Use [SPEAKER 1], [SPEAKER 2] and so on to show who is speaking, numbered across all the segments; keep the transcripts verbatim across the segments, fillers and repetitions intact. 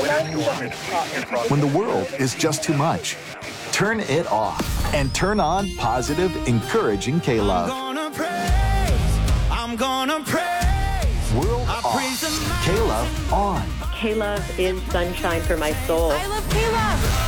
[SPEAKER 1] When the world is just too much, turn it off and turn on positive, encouraging K-Love.
[SPEAKER 2] I'm gonna praise, I'm gonna praise.
[SPEAKER 1] World
[SPEAKER 2] I
[SPEAKER 1] off,
[SPEAKER 2] praise the
[SPEAKER 1] K-Love on.
[SPEAKER 3] K-Love is sunshine for my soul.
[SPEAKER 4] I love K-Love.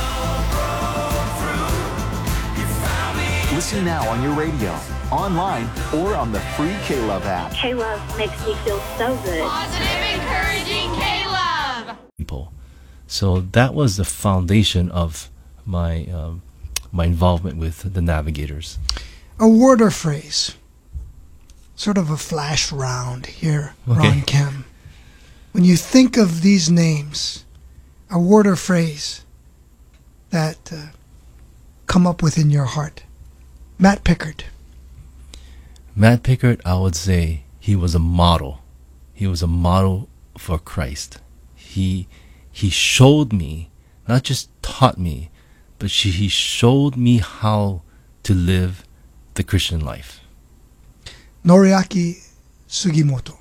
[SPEAKER 1] Listen now on your radio, online, or on the free K-Love app.
[SPEAKER 5] K-Love makes me feel so good.
[SPEAKER 4] Positive, encouraging K-Love.
[SPEAKER 6] People. So that was the foundation of my um, my involvement with the Navigators.
[SPEAKER 7] A word or phrase, sort of a flash round here,
[SPEAKER 6] Okay.
[SPEAKER 7] Ron Kem. When you think of these names, a word or phrase that uh, come up within your heart. Matt Pickard.
[SPEAKER 6] Matt Pickard, I would say he was a model. He was a model for Christ. He he showed me, not just taught me, but she, he showed me how to live the Christian life.
[SPEAKER 7] Noriaki Sugimoto.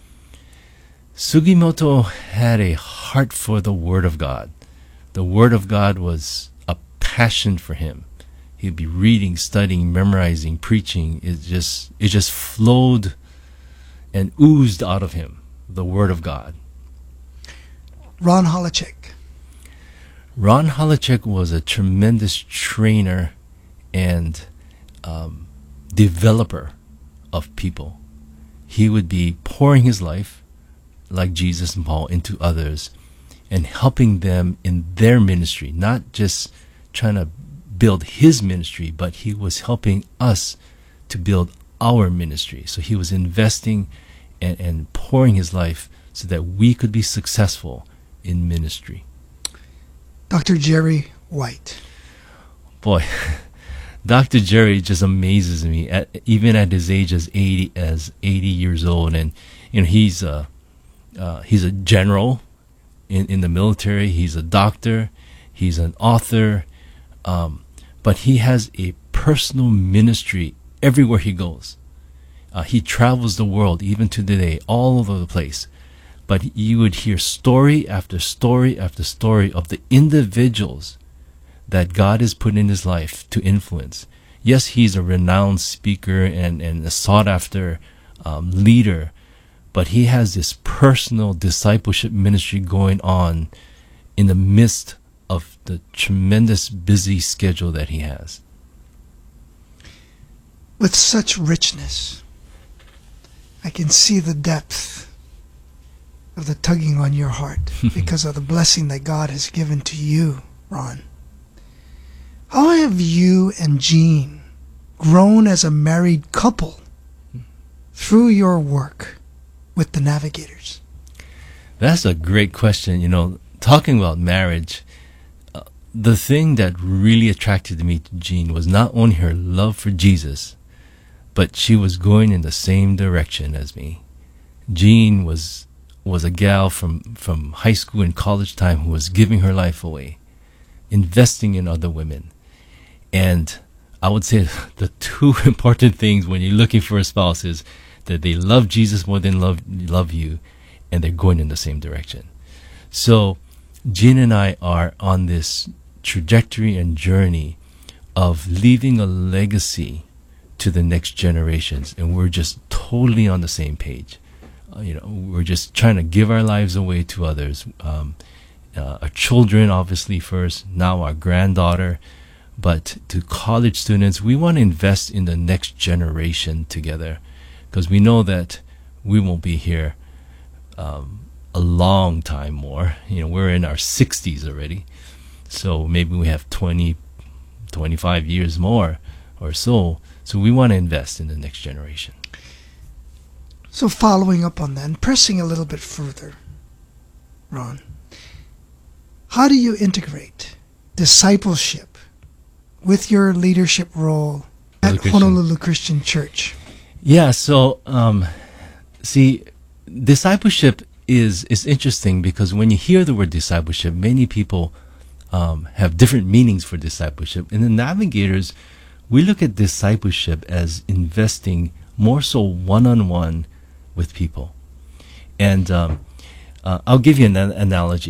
[SPEAKER 6] Sugimoto had a heart for the Word of God. The Word of God was a passion for him. He'd be reading, studying, memorizing, preaching. It just it just flowed and oozed out of him, the Word of God.
[SPEAKER 7] Ron Holacek.
[SPEAKER 6] Ron Holacek was a tremendous trainer and um, developer of people. He would be pouring his life, like Jesus and Paul, into others and helping them in their ministry, not just trying to build his ministry, but he was helping us to build our ministry. So he was investing and, and pouring his life so that we could be successful in ministry.
[SPEAKER 7] Doctor Jerry White.
[SPEAKER 6] Boy, Doctor Jerry just amazes me. At, even at his age as eighty, as eighty years old, and you know he's a uh, he's a general in in the military. He's a doctor. He's an author. Um, but he has a personal ministry everywhere he goes. Uh, he travels the world, even to today, all over the place. But you would hear story after story after story of the individuals that God has put in his life to influence. Yes, he's a renowned speaker and, and a sought-after um, leader, but he has this personal discipleship ministry going on in the midst of the tremendous busy schedule that he has.
[SPEAKER 7] With such richness, I can see the depth of the tugging on your heart because of the blessing that God has given to you, Ron. How have you and Jean grown as a married couple through your work with the Navigators?
[SPEAKER 6] That's a great question. You know, talking about marriage, uh, the thing that really attracted me to Jean was not only her love for Jesus, but she was going in the same direction as me. Jean was was a gal from, from high school and college time who was giving her life away, investing in other women. And I would say the two important things when you're looking for a spouse is that they love Jesus more than love love you, and they're going in the same direction. So Jean and I are on this trajectory and journey of leaving a legacy to the next generations, and we're just totally on the same page. Uh, you know, we're just trying to give our lives away to others. Um, uh, our children, obviously, first, now our granddaughter. But to college students, we want to invest in the next generation together, because we know that we won't be here um, a long time more. You know, we're in our sixties already, so maybe we have twenty, twenty-five years more or so. So we want to invest in the next generation.
[SPEAKER 7] So following up on that and pressing a little bit further, Ron, how do you integrate discipleship with your leadership role at
[SPEAKER 6] Christian.
[SPEAKER 7] Honolulu Christian Church?
[SPEAKER 6] Yeah, so um, see, discipleship is is interesting because when you hear the word discipleship, many people um, have different meanings for discipleship. In the Navigators, we look at discipleship as investing more so one-on-one with people. And um, uh, I'll give you an analogy.